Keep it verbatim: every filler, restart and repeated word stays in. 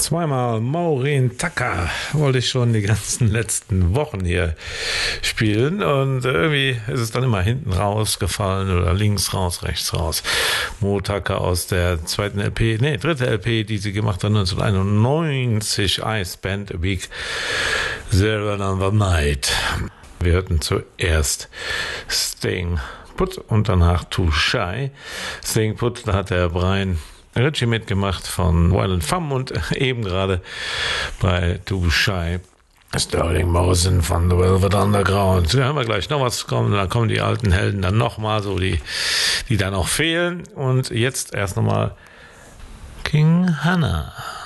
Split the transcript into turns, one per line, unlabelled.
Zweimal Maureen Tucker wollte ich schon die ganzen letzten Wochen hier spielen und irgendwie ist es dann immer hinten rausgefallen oder links raus, rechts raus. Mo Tucker aus der zweiten L P, nee, dritte L P, die sie gemacht hat, neunzehnhunderteinundneunzig, I Spent a Week There Another Night. Wir hörten zuerst Staying Put und danach Too Shy. Staying Put, da hat der Brian Ritchie mitgemacht von Violent Femmes und eben gerade bei Too Shy Sterling Morrison von The Velvet Underground. Da haben wir gleich noch was kommen, dann kommen die alten Helden dann nochmal, so die, die da noch fehlen. Und jetzt erst nochmal King Hannah.